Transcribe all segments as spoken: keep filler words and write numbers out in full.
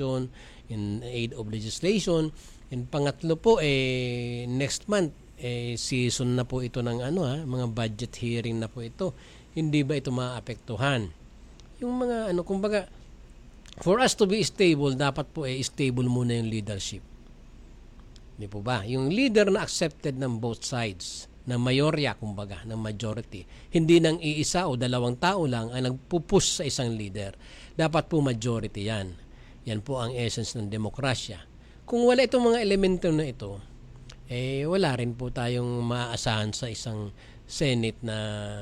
legislation, in aid of legislation. And pangatlo po, eh, next month, eh, season na po ito ng ano, ha, mga budget hearing na po ito. Hindi ba ito maapektuhan? Yung mga ano, kumbaga, for us to be stable, dapat po eh, stable muna yung leadership. Di po ba? Yung leader na accepted ng both sides, na mayorya, kumbaga, ng majority. Hindi nang iisa o dalawang tao lang ang nagpupush sa isang leader. Dapat po majority yan. Yan po ang essence ng demokrasya. Kung wala itong mga elemento na ito, eh wala rin po tayong maaasahan sa isang Senate na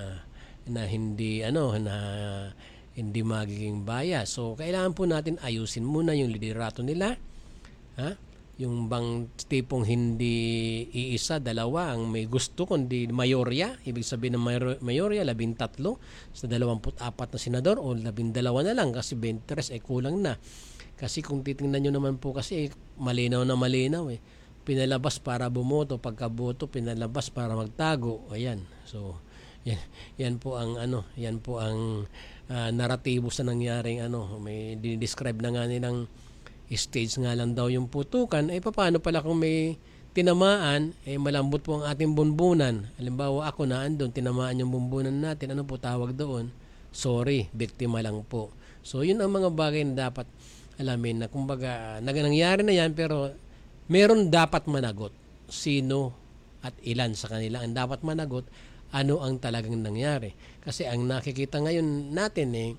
na hindi ano na hindi magiging bias. So kailangan po natin ayusin muna yung liderato nila. Ha? Yung bang tipong hindi iisa, dalawa ang may gusto, kundi mayorya. Ibig sabihin ng mayorya, labing tatlo sa dalawamput apat na senador o labing dalawa na lang kasi twenty-three ay kulang na. Kasi kung titingnan nyo naman po kasi eh, malinaw na malinaw eh. Pinalabas para bumoto, pagkaboto pinalabas para magtago. Ayan. So yan, yan po ang ano, yan po ang uh, naratibo sa nangyaring ano, may dinidescribe na nga nilang stage nga lang daw yung putukan. Eh paano pala kung may tinamaan, eh malambot po ang ating bunbunan. Halimbawa ako na andun, tinamaan yung bunbunan natin. Ano po tawag doon? Sorry, biktima lang po. So yun ang mga bagay na dapat alamin na kumbaga nangyari na yan pero meron dapat managot. Sino at ilan sa kanila ang dapat managot, ano ang talagang nangyari. Kasi ang nakikita ngayon natin eh,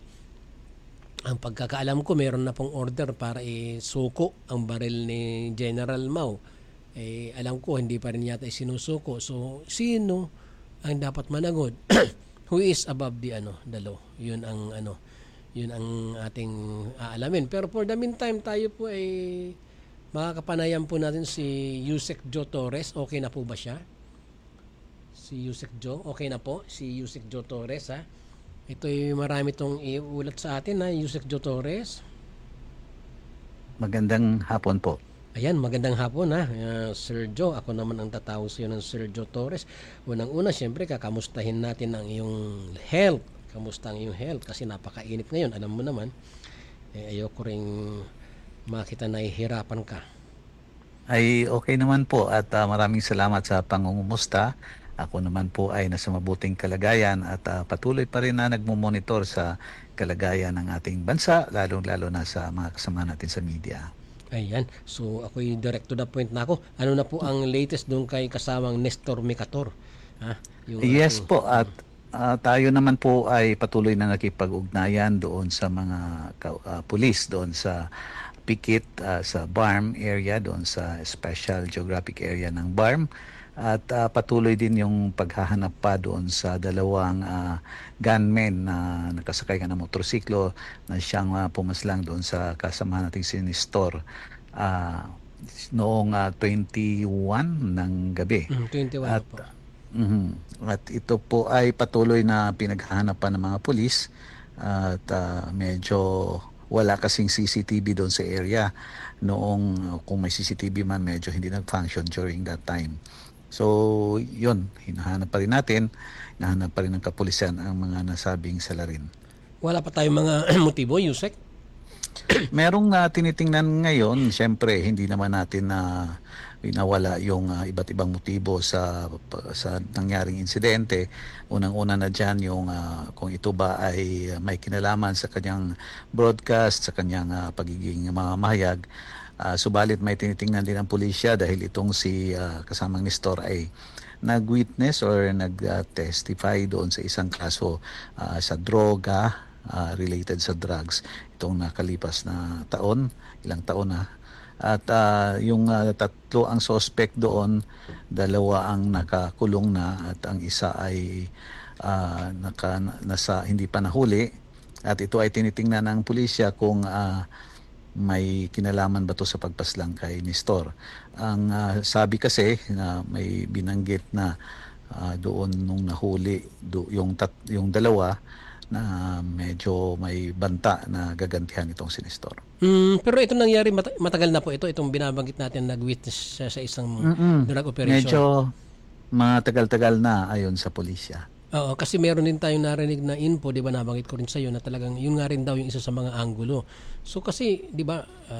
ang pagkakaalam ko meron na pong order para isuko ang baril ni General Mao. Eh, alam ko hindi pa rin yata isinusuko. So sino ang dapat managot? Who is above the ano, the law? Yun ang ano, yun ang ating aalamin. Pero for the meantime, tayo po ay makakapanayan po natin si Yusek Joe Torres. Okay na po ba siya? Si Yusek Joe, okay na po? Si Yusek Joe Torres, ha? Ito ay marami itong iulat sa atin, ha? Yusek Joe Torres. Magandang hapon po. Ayan, magandang hapon, ha? Uh, Sir Joe, ako naman ang tatawag sa iyo ng Sir Joe Torres. Unang-una, siyempre, kakamustahin natin ang iyong health. Kamusta ang iyong health? Kasi napakainit ngayon. Alam mo naman, eh, ayoko rin makita na ihirapan ka. Ay okay naman po at uh, maraming salamat sa pangungumusta. Ako naman po ay nasa mabuting kalagayan at uh, patuloy pa rin na nagmumonitor sa kalagayan ng ating bansa, lalong-lalo na sa mga kasama natin sa media. Ayan. So ako'y direct to the point na ako. Ano na po ang latest doon kay kasamang Nestor Mercator? Ha? Yung yes ating, po at Uh, tayo naman po ay patuloy na nakipag-ugnayan doon sa mga uh, pulis doon sa Pikit, uh, sa B A R M area, doon sa Special Geographic Area ng B A R M. At uh, patuloy din yung paghahanap pa doon sa dalawang uh, gunmen na nakasakay ng motorsiklo na siyang uh, pumaslang doon sa kasamahan nating si Nestor uh, noong uh, twenty-one ng gabi. Mm, twenty-one At, po. Mm-hmm. At ito po ay patuloy na pinaghahanapan ng mga pulis at uh, medyo wala kasing C C T V doon sa area noong kung may C C T V man medyo hindi nag-function during that time. So yun, hinahanap pa rin natin, hinahanap pa rin ng kapulisan ang mga nasabing salarin. Wala pa tayong mga motibo, Yusek? Merong uh, tinitingnan ngayon, siyempre hindi naman natin na uh, nawala yung uh, iba't ibang motibo sa sa nangyaring insidente. Unang-una na diyan yung uh, kung ito ba ay uh, may kinalaman sa kanyang broadcast, sa kanyang uh, pagiging mamahayag. Uh, subalit may tinitingnan din ang pulisya dahil itong si uh, kasamang Nestor ay nag-witness or nag-testify doon sa isang kaso uh, sa droga uh, related sa drugs itong nakalipas na taon, ilang taon na. At uh, yung uh, tatlo ang suspect doon, dalawa ang nakakulong na at ang isa ay uh, naka, nasa, hindi pa nahuli. At ito ay tinitingnan ng pulisya kung uh, may kinalaman ba to sa pagpaslang kay Nestor. Ang uh, sabi kasi na may binanggit na uh, doon nung nahuli do, yung, tat, yung dalawa na medyo may banta na gagantihan itong si Nestor. Mm, pero ito nangyari mat- matagal na po ito, itong binabanggit natin nag-witness sa, sa isang Mm-mm. drug operation. Medyo matagal-tagal na ayon sa pulisya. Oo, kasi meron din tayong narinig na info, di ba, nabanggit ko rin sa iyo na talagang yun nga rin daw yung isa sa mga anggulo. So kasi, di ba, uh,